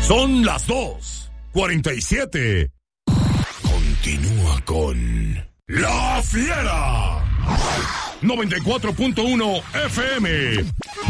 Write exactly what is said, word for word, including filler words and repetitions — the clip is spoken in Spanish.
Son las dos cuarenta y siete. Continúa con La Fiera. noventa y cuatro punto uno F M.